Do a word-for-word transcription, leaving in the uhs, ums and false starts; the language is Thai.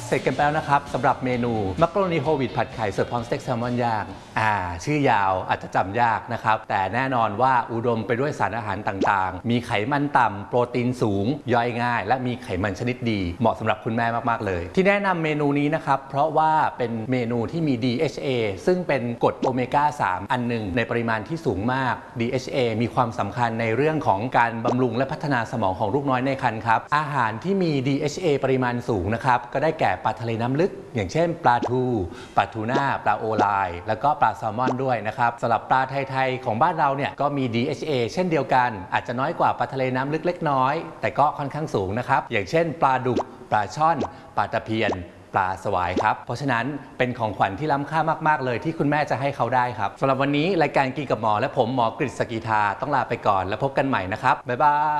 เสร็จกันไปแล้วนะครับสำหรับเมนูมักโรนีโฮลวีตผัดไข่เสิร์ฟพร้อมสเต็กแซลมอนย่างอ่าชื่อยาวอาจจะจำยากนะครับแต่แน่นอนว่าอุดมไปด้วยสารอาหารต่างๆมีไขมันต่ำโปรตีนสูงย่อยง่ายและมีไขมันชนิดดีเหมาะสำหรับคุณแม่มากๆเลยที่แนะนำเมนูนี้นะครับเพราะว่าเป็นเมนูที่มี ดี เอช เอ ซึ่งเป็นกรดโอเมก้า สาม อันหนึ่งในปริมาณที่สูงมาก ดี เอช เอ มีความสำคัญในเรื่องของการบำรุงและพัฒนาสมองของลูกน้อยในครรภ์ครับอาหารที่มี ดี เอช เอ ปริมาณสูงนะครับก็ได้แก่ปลาทะเลน้ำลึกอย่างเช่นปลาทูปลาทูน่าปลาโอไลแล้วก็ปลาแซลมอนด้วยนะครับสำหรับปลาไทยๆของบ้านเราเนี่ยก็มี ดี เอช เอ เช่นเดียวกันอาจจะน้อยกว่าปลาทะเลน้ำลึกเล็กน้อยแต่ก็ค่อนข้างสูงนะครับอย่างเช่นปลาดุกปลาช่อนปลาตะเพียนปลาสวายครับเพราะฉะนั้นเป็นของขวัญที่ล้ำค่ามากๆเลยที่คุณแม่จะให้เขาได้ครับสำหรับวันนี้รายการกินกับหมอและผมหมอกฤษ สกีทาต้องลาไปก่อนแล้วพบกันใหม่นะครับบ๊ายบาย